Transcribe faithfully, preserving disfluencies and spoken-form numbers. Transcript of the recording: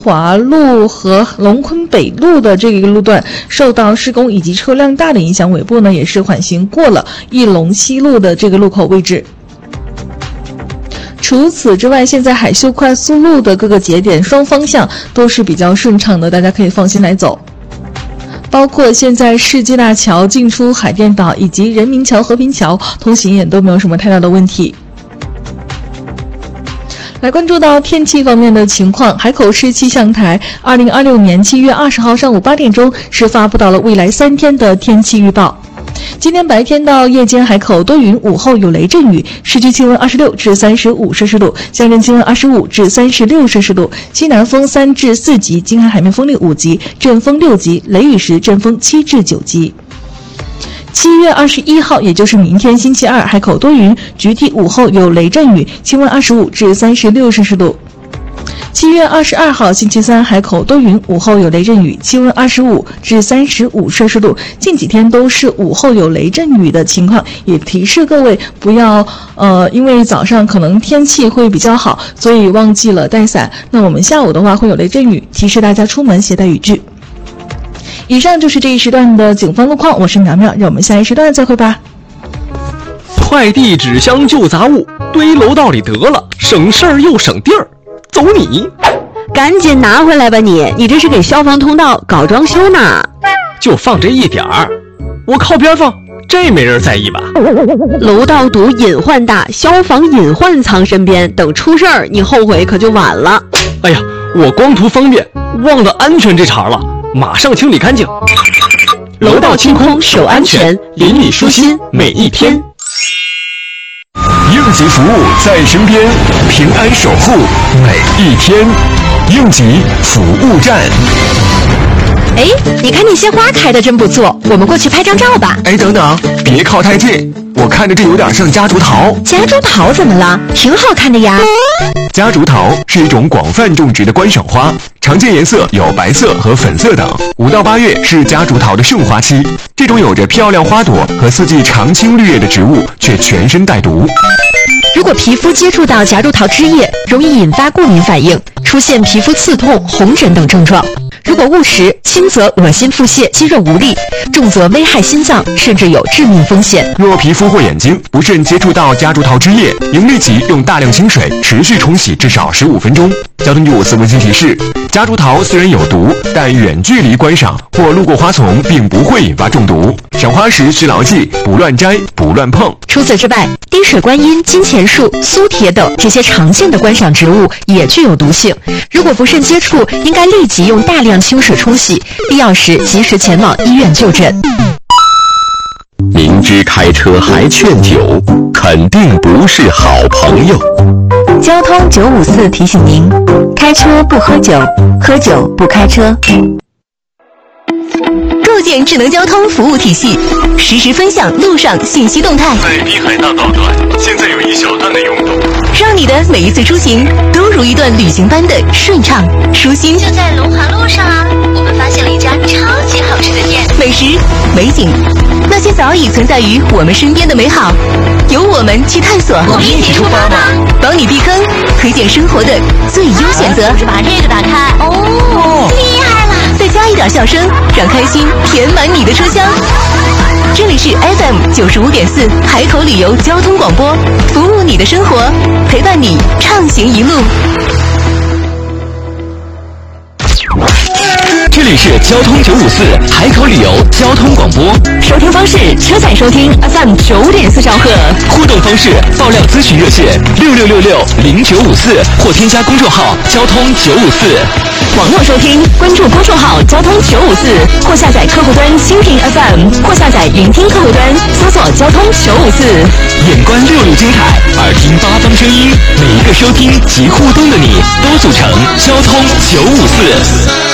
华路和龙昆北路的这个路段受到施工以及车辆大的影响，尾部呢也是缓行过了义龙西路的这个路口位置。除此之外，现在海秀快速路的各个节点双方向都是比较顺畅的，大家可以放心来走。包括现在世纪大桥进出海淀岛以及人民桥、和平桥通行也都没有什么太大的问题。来关注到天气方面的情况，海口市气象台二零二六年七月二十号上午八点钟是发布到了未来三天的天气预报。今天白天到夜间海口多云，午后有雷阵雨，市区气温二十六至三十五摄氏度，乡镇气温二十五至三十六摄氏度，西南风三至四级，京海海面风力五级，阵风六级，雷雨时阵风七至九级。七月二十一号，也就是明天星期二，海口多云，局地午后有雷阵雨，气温二十五至三十六摄氏度。七月二十二号，星期三，海口多云，午后有雷阵雨，气温二十五至三十五摄氏度。近几天都是午后有雷阵雨的情况，也提示各位不要呃，因为早上可能天气会比较好，所以忘记了带伞。那我们下午的话会有雷阵雨，提示大家出门携带雨具。以上就是这一时段的警方路况，我是苗苗，让我们下一时段再会吧。 快递、纸箱、旧杂物堆楼道里得了，省事儿又省地儿。走你！ 赶紧拿回来吧你！你这是给消防通道搞装修呢？ 就放这一点儿，我靠边放，这没人在意吧？ 楼道堵隐患大，消防隐患藏身边，等出事儿你后悔可就晚了。 哎呀，我光图方便，忘了安全这茬了，马上清理干净。 楼道清空，守安全，邻里舒心每一天。 应急服务在身边，平安守护每一天。应急服务站。 哎，你看那些花开的真不错，我们过去拍张照吧。 哎，等等，别靠太近，我看着这有点像夹竹桃。 夹竹桃怎么了？挺好看的呀。 夹竹桃是一种广泛种植的观赏花，常见颜色有白色和粉色等。五到八月是夹竹桃的盛花期，这种有着漂亮花朵和四季常青绿叶的植物，却全身带毒。 如果皮肤接触到夹竹桃枝叶，容易引发过敏反应，出现皮肤刺痛、红疹等症状。如果误食，轻则恶心腹泻、肌肉无力，重则危害心脏，甚至有致命风险。 若皮肤或眼睛不慎接触到夹竹桃枝叶，应立即用大量清水持续冲洗至少十五分钟。交通局五四温馨提示：夹竹桃虽然有毒，但远距离观赏或路过花丛并不会引发中毒。赏花时需牢记不乱摘、不乱碰。 除此之外，滴水观音、金钱树、苏铁等这些常见的观赏植物也具有毒性。如果不慎接触，应该立即用大量清水冲洗，必要时及时前往医院就诊。 明知开车还劝酒，肯定不是好朋友。 交通九五四提醒您：开车不喝酒，喝酒不开车。 构建智能交通服务体系，实时分享路上信息动态。 在滨海大道段，现在有一小段的拥堵， 让你的每一次出行都如一段旅行般的顺畅舒心。 就在龙华路上啊，我们发现了一家超级好吃的店， 美食、美景，那些早已存在于我们身边的美好，由我们去探索。 我们一起出发吧， 帮你避坑，推荐生活的最优选择。 把这个打开，哦，厉害了！ 再加一点笑声，让开心填满你的车厢。这里是 F M 九十五点四海口旅游交通广播，服务你的生活，陪伴你畅行一路。 这里是交通九五四海口旅游交通广播， 收听方式：车载收听 F M 九点四兆赫。 互动方式：爆料咨询热线六六六六零九五四，或添加公众号交通九五四。 网络收听，关注公众号交通九五四，或下载客户端蜻蜓 F M， 或下载云听客户端，搜索交通九五四。 眼观六路精彩，耳听八方声音，每一个收听及互动的你，都组成交通九五四。